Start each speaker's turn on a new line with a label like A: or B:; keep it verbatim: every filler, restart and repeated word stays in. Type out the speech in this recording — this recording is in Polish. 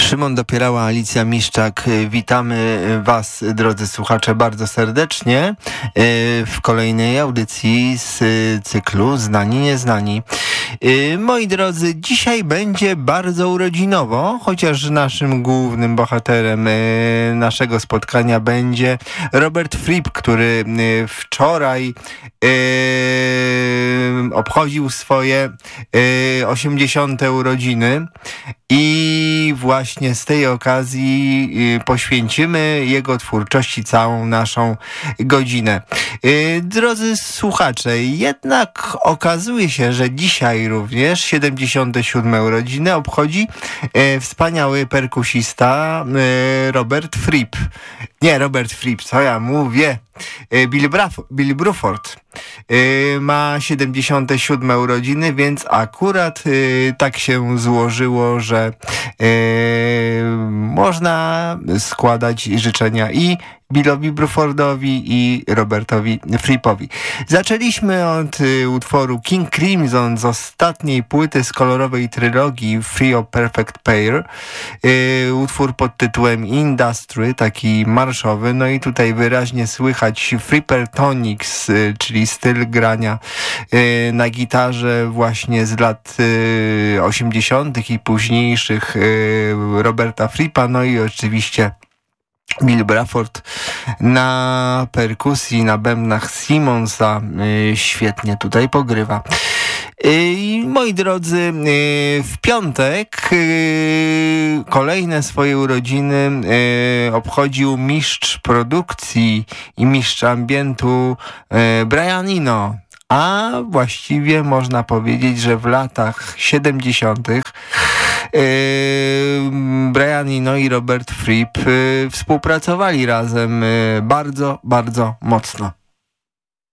A: Szymon Dopierała, Alicja Miszczak. Witamy Was, drodzy słuchacze, bardzo serdecznie w kolejnej audycji z cyklu Znani Nieznani. Moi drodzy, dzisiaj będzie bardzo urodzinowo, chociaż naszym głównym bohaterem naszego spotkania będzie Robert Fripp, który wczoraj obchodził swoje osiemdziesiąte urodziny i właśnie z tej okazji poświęcimy jego twórczości całą naszą godzinę. Drodzy słuchacze, jednak okazuje się, że dzisiaj również siedemdziesiąte siódme urodziny obchodzi wspaniały perkusista Robert Fripp. Nie, Robert Fripp, co ja mówię? Bill, Braf- Bill Bruford ma siedemdziesiąte siódme urodziny, więc akurat tak się złożyło, że można składać życzenia i Billowi Brufordowi i Robertowi Frippowi. Zaczęliśmy od y, utworu King Crimson z ostatniej płyty z kolorowej trylogii Trio Perfect Pair. Y, utwór pod tytułem Industry, taki marszowy. No i tutaj wyraźnie słychać Frippertonics, y, czyli styl grania y, na gitarze właśnie z lat y, osiemdziesiątych i późniejszych y, Roberta Frippa. No i oczywiście Bill Bruford na perkusji, na bębnach Simonsa yy, świetnie tutaj pogrywa. Yy, moi drodzy, yy, w piątek yy, kolejne swoje urodziny yy, obchodził mistrz produkcji i mistrz ambientu yy, Brian Eno. A właściwie można powiedzieć, że w latach siedemdziesiątych Yy, Brian Eno i Robert Fripp yy, współpracowali razem yy, bardzo, bardzo mocno.